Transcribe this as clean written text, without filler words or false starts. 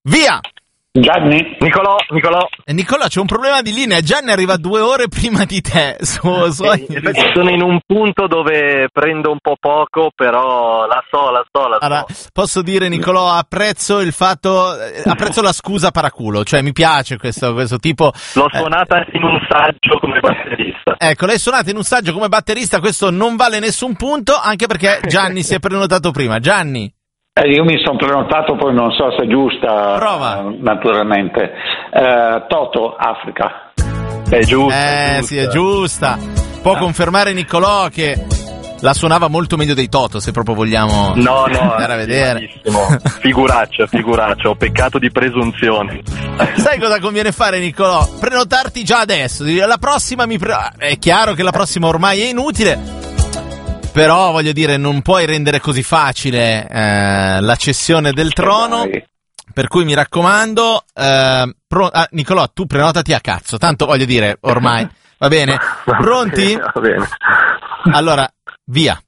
Via! Gianni? Nicolò. Nicolò, c'è un problema di linea. Gianni arriva 2 ore prima di te. Sono in un punto dove prendo un po' poco, però la so. Allora, posso dire, Nicolò, apprezzo la scusa paraculo, cioè mi piace questo tipo. L'ho suonata in un saggio come batterista. Ecco, l'hai suonata in un saggio come batterista, questo non vale nessun punto, anche perché Gianni si è prenotato prima. Gianni? Io mi sono prenotato, poi non so se è giusta. Prova. Naturalmente. Toto, Africa. È giusta. Sì, è giusta. Può confermare Nicolò che la suonava molto meglio dei Toto, se proprio vogliamo andare a vedere. Figuraccia, ho peccato di presunzione. Sai cosa conviene fare, Nicolò? Prenotarti già adesso. La prossima è chiaro che la prossima ormai è inutile. Però, voglio dire, non puoi rendere così facile la cessione del trono, per cui mi raccomando, Nicolò, tu prenotati a cazzo, tanto voglio dire, ormai, va bene? Pronti? Va bene. Allora, via.